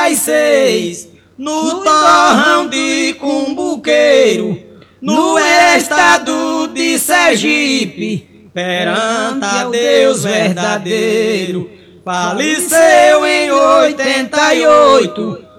86, no torrão de Cumbuqueiro, no estado de Sergipe, perante a Deus verdadeiro. Faleceu em 88,